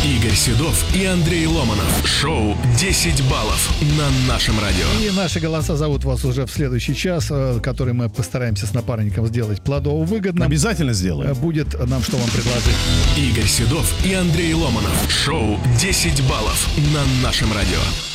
Игорь Седов и Андрей Ломанов. Шоу «10 баллов» на нашем радио. И наши голоса зовут вас уже в следующий час, который мы постараемся с напарником сделать плодово-выгодным. Обязательно сделаем. Будет нам что вам предложить. Игорь Седов и Андрей Ломанов. Шоу «10 баллов» на нашем радио.